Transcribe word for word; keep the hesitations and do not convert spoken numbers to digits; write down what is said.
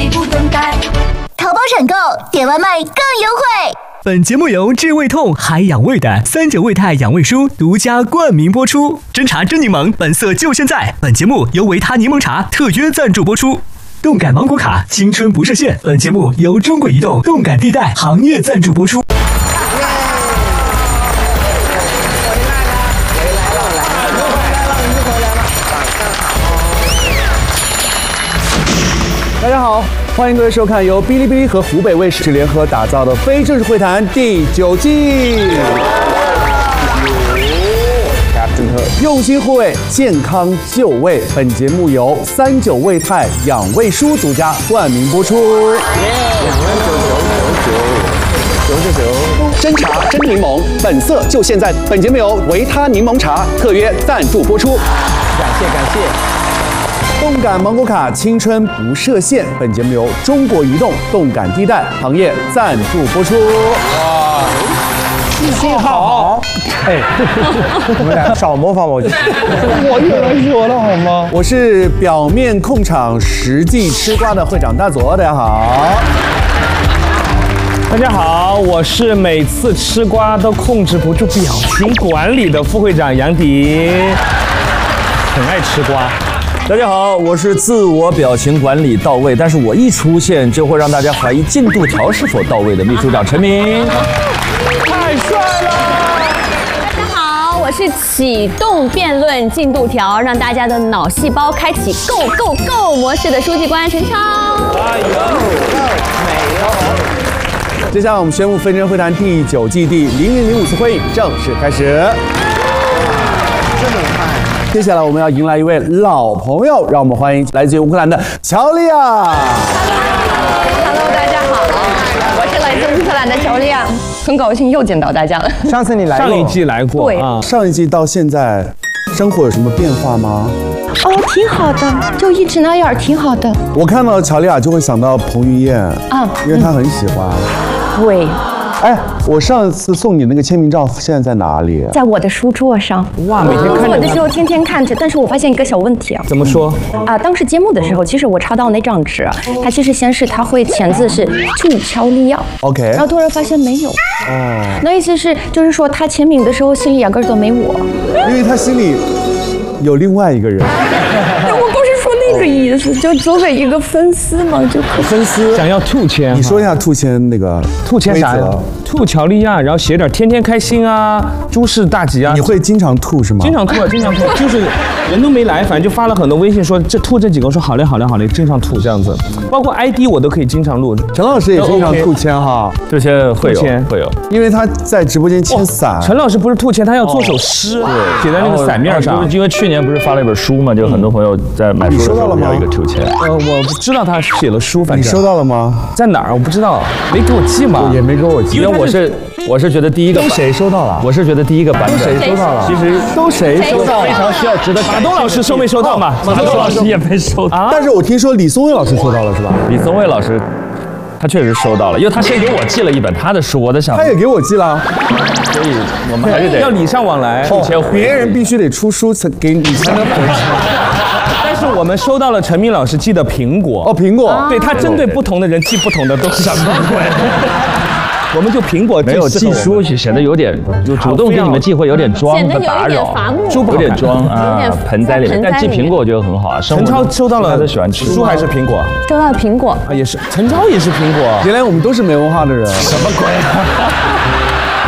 你不等待。 淘宝闪购点外卖更优惠。 本节目由治胃痛、还养胃的三九胃泰养胃舒独家冠名播出。真茶真柠檬，本色就现在。本节目由维他柠檬茶特约赞助播出。动感芒果卡，青春不设限。本节目由中国移动动感地带行业赞助播出。 大家好，欢迎各位收看由哔哩哔哩和湖北卫视联合打造的非正式会谈第九季。用心护卫，健康就位。本节目由三九胃泰养胃舒独家冠名播出。九九九，真茶真柠檬，本色就现在。本节目由维他柠檬茶特约赞助播出。感谢感谢。动感芒果卡，青春不设限。本节目由中国移动动感地带行业赞助播出。哇，信号好。哎，你们俩少模仿我。我越来越我了好吗？我是表面控场，实际吃瓜的会长大佐，大家好。 大家好，我是每次吃瓜都控制不住表情管理的副会长杨迪，很爱吃瓜。 大家好，我是自我表情管理到位，但是我一出现就会让大家怀疑进度条是否到位的秘书长陈明。 太帅了！ 大家好，我是启动辩论进度条，让大家的脑细胞开启 Go Go Go 模式的书记官陈超。 哎呦，美哦！接下来我们宣布非正会谈第九季第零零零五次会议正式开始。这么快！接下来我们要迎来一位老朋友，让我们欢迎来自于乌克兰的乔利亚。 Hello， 大家好，我是来自乌克兰的乔利亚，很高兴又见到大家了。 上次你来过， 上一季来过， 对啊， 上一季到现在，生活有什么变化吗？ 哦，挺好的，就一直那样，挺好的。 我看到乔利亚就会想到彭于晏啊， 因为他很喜欢。 对。 哎，我上次送你那个签名照现在在哪里？ 在我的书桌上。 哇，每天看着我的时候天天看着，但是我发现一个小问题啊。 怎么说？ 啊，当时揭幕的时候，其实我抄到那张纸，它其实显示它会签字是祝乔利亚 ，OK， 然后突然发现没有。 哦， 那意思是就是说他签名的时候心里压根儿都没我， 因为他心里有另外一个人。 我不是说那个意思，就作为一个粉丝嘛，就可粉丝想要兔签， 你说一下兔签那个兔签啥呀？兔乔利亚，然后写点天天开心啊，诸事大吉啊。 你会经常吐是吗？ 经常吐啊，经常吐，就是人都没来，反正就发了很多微信说这吐这几个，我说好嘞好嘞好嘞，经常吐这样子，包括 I D 我都可以经常录。 陈老师也经常吐签哈， 这些会有会有， 因为他在直播间签伞。 陈老师不是吐签，他要做首诗，写在那个伞面上。 因为去年不是发了一本书嘛，就很多朋友在买书的时候要一个兔签。 呃，我不知道他写了书，反正你收到了吗？ 在哪儿我不知道，没给我寄嘛， 也没给我寄。 因为我是我是觉得第一个都谁收到了？ 我是觉得第一个版本谁收到了？ 其实都谁收到了？ 非常需要值得。 马东老师收没收到嘛？ 马东老师也没收到。 但是我听说李松蔚老师收到了是吧？ 李松蔚老师。他确实收到了，因为他先给我寄了一本他的书，我在想， 他也给我寄了， 所以我们还是得要礼尚往来。 哦，别人必须得出书才给你才能回。 但是我们收到了陈明老师寄的苹果哦，苹果， 对他针对不同的人寄不同的东西。什么鬼？我们就苹果没有寄书，显得有点就主动给你们寄会有点装和打扰，有点装啊，盆栽里面。但寄苹果我觉得很好啊。 陈超收到了， 他都喜欢吃书还是苹果？ 收到了苹果啊，也是陈超也是苹果。 原来我们都是没文化的人， 什么鬼？